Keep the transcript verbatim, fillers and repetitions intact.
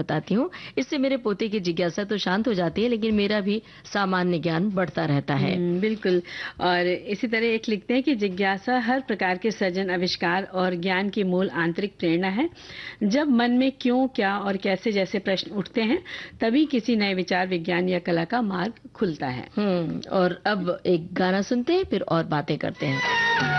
बताती हूँ। इससे मेरे पोते की जिज्ञासा तो शांत हो जाती है, लेकिन मेरा भी सामान्य ज्ञान बढ़ता रहता है। हम्म, बिल्कुल। और इसी तरह एक लिखते हैं कि जिज्ञासा हर प्रकार के सृजन, आविष्कार और ज्ञान की मूल आंतरिक प्रेरणा है। जब मन में क्यों, क्या और कैसे जैसे प्रश्न उठते हैं, तभी किसी नए विचार, विज्ञान या कला का मार्ग खुलता है। हम्म और अब एक गाना सुनते हैं, फिर और बातें करते हैं।